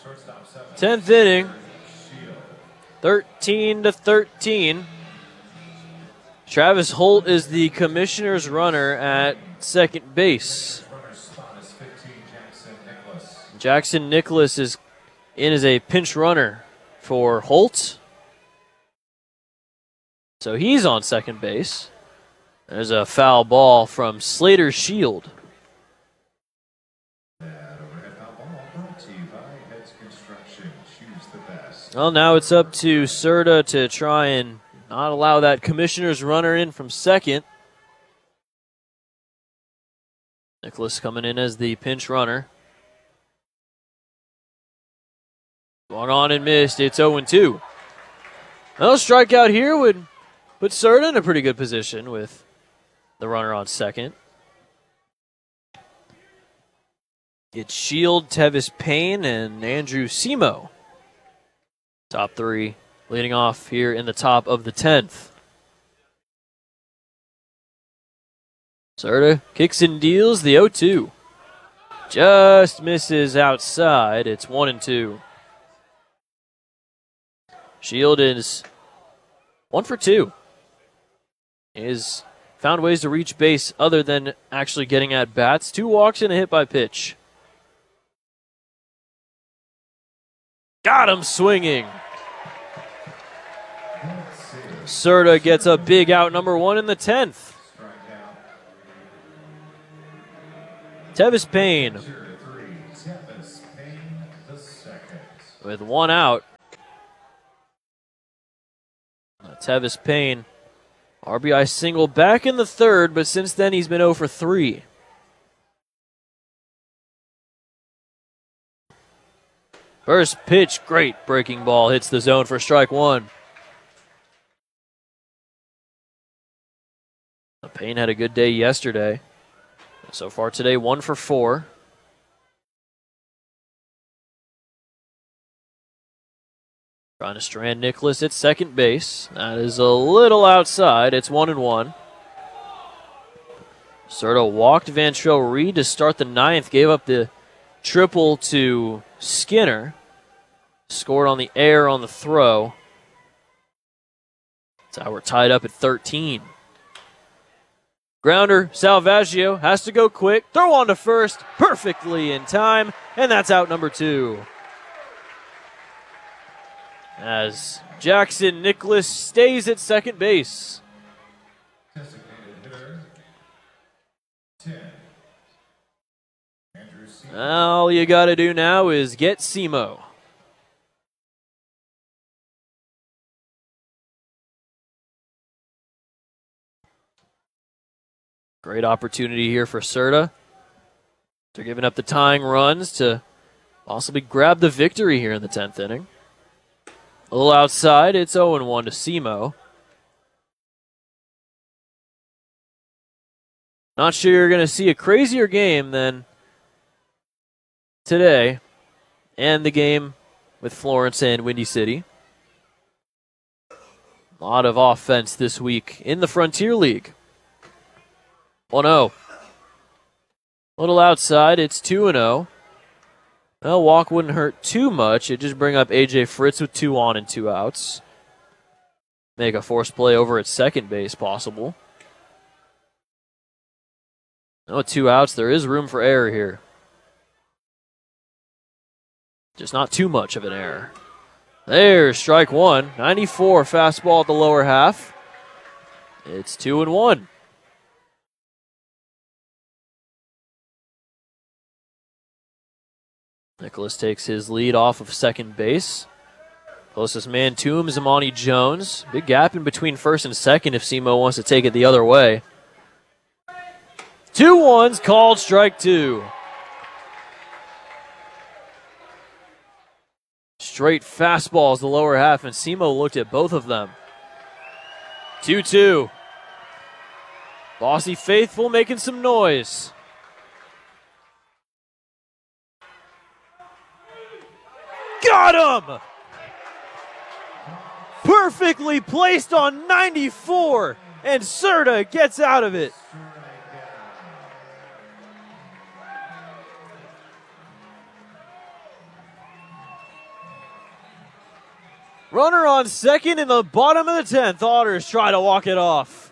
10th inning, 13-13. Travis Holt is the commissioner's runner at second base. Jackson Nicholas is in as a pinch runner for Holt. So he's on second base. There's a foul ball from Slater Shield. Well, now it's up to Serta to try and not allow that commissioner's runner in from second. Nicholas coming in as the pinch runner. Swung on and missed. It's 0-2. Well, strikeout here would put Serta in a pretty good position with the runner on second. It's Shield, Tevis Payne, and Andrew Simo. Top three leading off here in the top of the 10th. Serta kicks and deals the 0-2. Just misses outside. It's 1-2. Shield is 1 for 2. He's found ways to reach base other than actually getting at bats. 2 walks and a hit by pitch. Got him swinging. Serta gets a big out, number 1 in the 10th. Tevis Payne with 1 out. Tevis Payne, RBI single back in the 3rd, but since then he's been 0 for 3. First pitch, great breaking ball, hits the zone for strike 1. Payne had a good day yesterday. So far today, 1 for 4. Trying to strand Nicholas at second base. That is a little outside. It's 1-1. Serta walked Vantrell Reed to start the 9th. Gave up the triple to Skinner. Scored on the air on the throw. That's how we're tied up at 13. Grounder, Salvaggio has to go quick. Throw on to first, perfectly in time, and that's out number 2. As Jackson Nicholas stays at second base. All you got to do now is get Simo. Great opportunity here for Serta. They're giving up the tying runs to possibly grab the victory here in the 10th inning. A little outside, it's 0-1 to Simo. Not sure you're going to see a crazier game than today and the game with Florence and Windy City. A lot of offense this week in the Frontier League. 1-0. A little outside, it's 2-0. Well, walk wouldn't hurt too much. It'd just bring up A.J. Fritz with 2 on and 2 outs. Make a forced play over at second base possible. No 2 outs. There is room for error here. Just not too much of an error. There's strike 1. 94 fastball at the lower half. It's 2-1. Nicholas takes his lead off of second base. Closest man to him is Amani Jones. Big gap in between first and second if Simo wants to take it the other way. 2-1's called, strike 2. Straight fastballs the lower half, and Simo looked at both of them. 2-2. Bossy Faithful making some noise. Got him! Perfectly placed on 94, and Serta gets out of it. Runner on second in the bottom of the 10th. Otters try to walk it off.